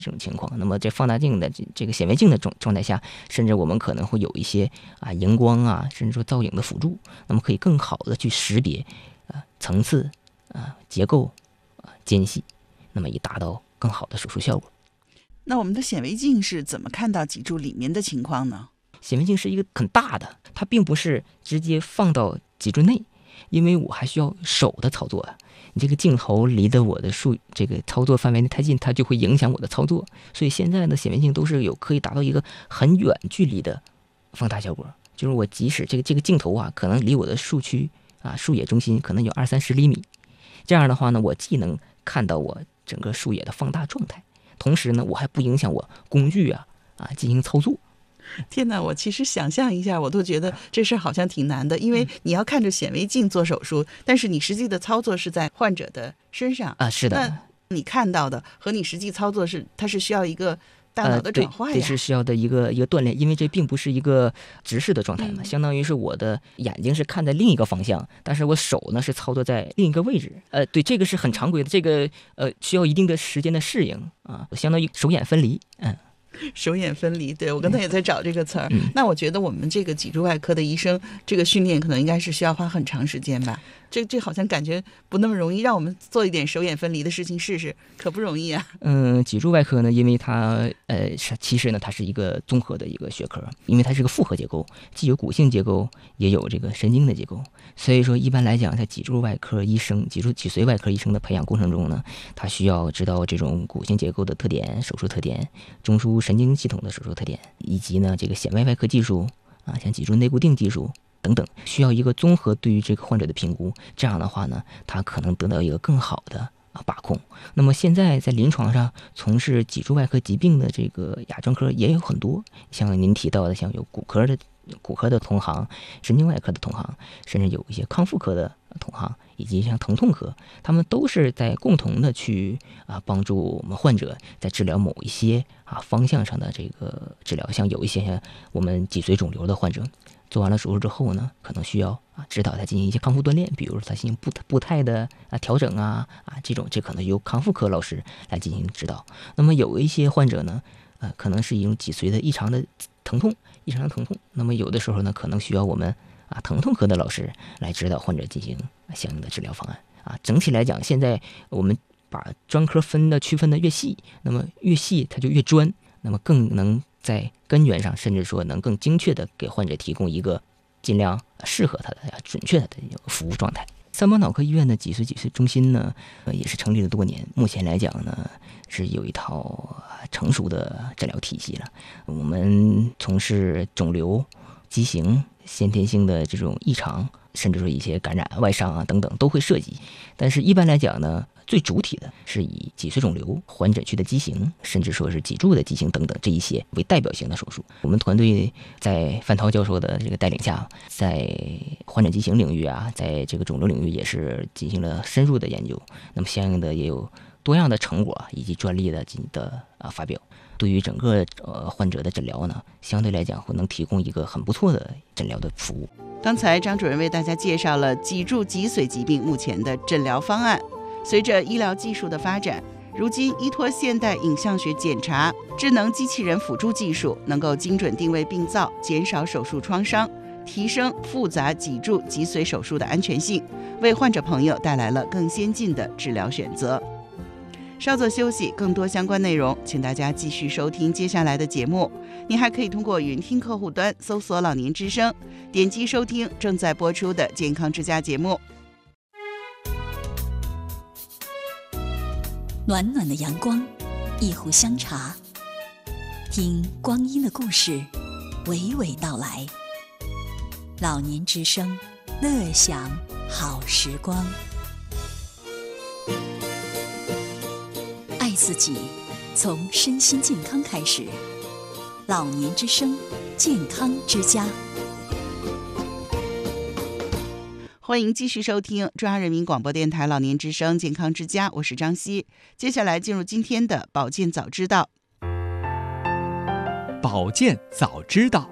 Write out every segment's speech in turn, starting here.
这种情况。那么在放大镜的这个显微镜的状态下，甚至我们可能会有一些荧光甚至说造影的辅助，那么可以更好的去识别层次结构间隙，那么以达到更好的手术效果。 那我们的显微镜是怎么看到脊柱里面的情况呢？ 显微镜是一个很大的，它并不是直接放到脊柱内，因为我还需要手的操作你这个镜头离的我的这个操作范围内太近，它就会影响我的操作。所以现在的显微镜都是可以达到一个很远距离的放大效果，就是我即使这个镜头可能离我的树区树叶中心可能有20-30厘米，这样的话呢，我既能看到我整个树叶的放大状态，同时呢，我还不影响我工具进行操作。 天哪，我其实想象一下，我都觉得这事好像挺难的，因为你要看着显微镜做手术，但是你实际的操作是在患者的身上是的。 那你看到的和你实际操作它是需要一个大脑的转化呀。 这是需要的一个锻炼，因为这并不是一个直视的状态嘛，相当于是我的眼睛是看在另一个方向，但是我手呢是操作在另一个位置。对，这个是很常规的，这个需要一定的时间的适应相当于手眼分离。 手眼分离，对，我刚才也在找这个词儿。那我觉得我们这个脊柱外科的医生，这个训练可能应该是需要花很长时间吧。这好像感觉不那么容易，让我们做一点手眼分离的事情试试，可不容易啊。 脊柱外科呢，因为它其实呢它是一个综合的一个学科，因为它是个复合结构，既有骨性结构，也有这个神经的结构。所以说一般来讲，在脊柱外科医生、脊髓外科医生的培养过程中呢，他需要知道这种骨性结构的特点、手术特点、中枢神经系统的手术特点，以及呢这个显微外科技术像脊柱内固定技术等等，需要一个综合对于这个患者的评估，这样的话呢，他可能得到一个更好的把控。那么现在在临床上从事脊柱外科疾病的这个亚专科也有很多，像您提到的，像有骨科的同行、神经外科的同行，甚至有一些康复科的同行，以及像疼痛科，他们都是在共同的去帮助我们患者在治疗某一些方向上的这个治疗。像有一些像我们脊髓肿瘤的患者，做完了手术之后呢，可能需要指导他进行一些康复锻炼，比如说他进行步态的调整这可能由康复科老师来进行指导。那么有一些患者呢，可能是一种脊髓的异常的疼痛，那么有的时候呢，可能需要我们疼痛科的老师来指导患者进行相应的治疗方案整体来讲，现在我们把专科区分的越细，那么越细它就越专，那么更能在根源上，甚至说能更精确的给患者提供一个尽量适合他的、准确的一个服务状态。三宝脑科医院的脊髓中心呢，也是成立了多年，目前来讲呢，是有一套成熟的诊疗体系了。我们从事肿瘤、畸形、先天性的这种异常，甚至说一些感染、外伤等等都会涉及。但是一般来讲呢，最主体的是以脊髓肿瘤、环枕区的畸形，甚至说是脊柱的畸形等等这一些为代表性的手术。我们团队在范涛教授的这个带领下，在环枕畸形领域在这个肿瘤领域也是进行了深入的研究，那么相应的也有多样的成果以及专利的发表。对于整个患者的诊疗呢，相对来讲会能提供一个很不错的诊疗的服务。 刚才张主任为大家介绍了脊柱脊髓疾病目前的诊疗方案。随着医疗技术的发展，如今依托现代影像学检查、智能机器人辅助技术，能够精准定位病灶，减少手术创伤，提升复杂脊柱脊髓手术的安全性，为患者朋友带来了更先进的治疗选择。稍作休息，更多相关内容请大家继续收听接下来的节目。您还可以通过云听客户端搜索老年之声，点击收听正在播出的健康之家节目。 暖暖的阳光，一壶香茶，听光阴的故事娓娓道来。老年之声，乐享好时光。爱自己，从身心健康开始。老年之声，健康之家。 欢迎继续收听中央人民广播电台老年之声健康之家，我是张希。接下来进入今天的保健早知道。 保健早知道。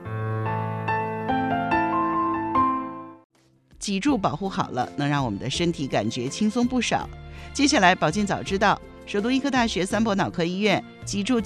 脊柱保护好了，能让我们的身体感觉轻松不少。接下来保健早知道，首都医科大学三博脑科医院脊柱